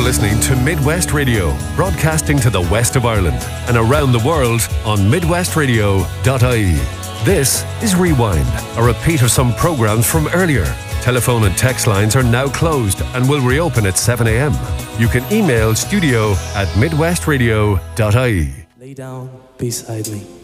listening to Midwest Radio, broadcasting to the west of Ireland and around the world on midwestradio.ie. This is Rewind, a repeat of some programs from earlier. Telephone and text lines are now closed and will reopen at 7 a.m. You can email studio@midwestradio.ie. Lay down beside me.